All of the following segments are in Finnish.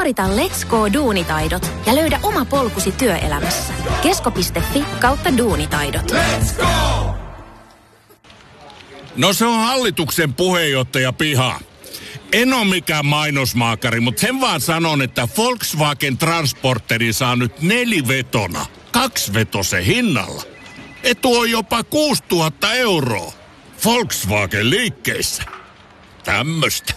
Suorita Let's Go Duunitaidot ja löydä oma polkusi työelämässä. Kesko.fi/duunitaidot. Let's go! No se on hallituksen puheenjohtaja piha. En ole mikään mainosmaakari, mutta sen vaan sanon, että Volkswagen Transporteri saa nyt 4-vetona 2-vetosen hinnalla. Etu on jopa 6 000 €. Volkswagen liikkeissä. Tämmöstä.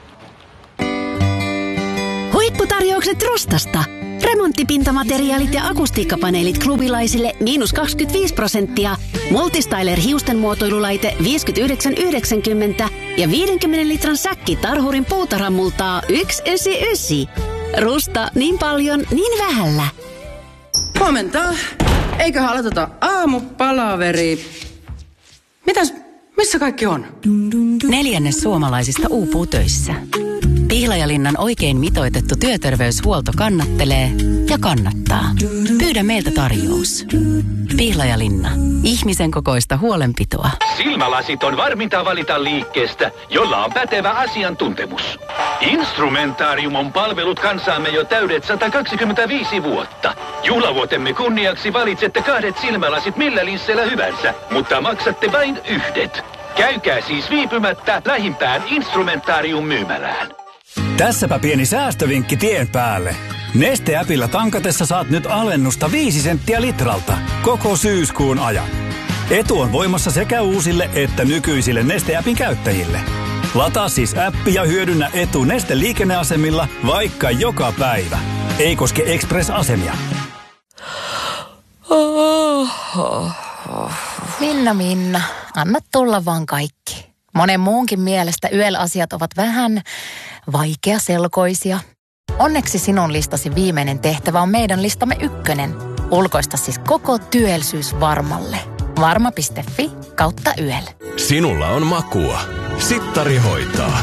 Huipputarjoukset Rostasta. Remonttipintamateriaalit ja akustiikkapaneelit klubilaisille -25%. Multistyler hiustenmuotoilulaite 59,90 ja 50 litran säkki Tarhurin puutarhamultaa 199. Rusta niin paljon, niin vähällä. Huomenta. Eiköhän aloiteta aamupalaveri. Missä kaikki on? 1/4 suomalaisista uupuu töissä. Pihlajalinnan oikein mitoitettu työterveyshuolto kannattelee ja kannattaa. Pyydä meiltä tarjous. Pihlajalinna. Ihmisen kokoista huolenpitoa. Silmälasit on varminta valita liikkeestä, jolla on pätevä asiantuntemus. Instrumentaarium on palvellut kansaamme jo täydet 125 vuotta. Juhlavuotemme kunniaksi valitsette 2 silmälasit millä linsseillä hyvänsä, mutta maksatte vain 1. Käykää siis viipymättä lähimpään Instrumentaarium-myymälään. Tässäpä pieni säästövinkki tien päälle. Neste-äpillä tankatessa saat nyt alennusta 5 senttiä litralta koko syyskuun ajan. Etu on voimassa sekä uusille että nykyisille Neste-äpin käyttäjille. Lataa siis appi ja hyödynnä etu Neste-liikenneasemilla vaikka joka päivä. Ei koske Express-asemia. Minna, anna tulla vaan kaikki. Monen muunkin mielestä YEL-asiat ovat vähän vaikeaselkoisia. Onneksi sinun listasi viimeinen tehtävä on meidän listamme 1. Ulkoista siis koko työllisyys Varmalle. Varma.fi/YEL. Sinulla on makua. Sittari hoitaa.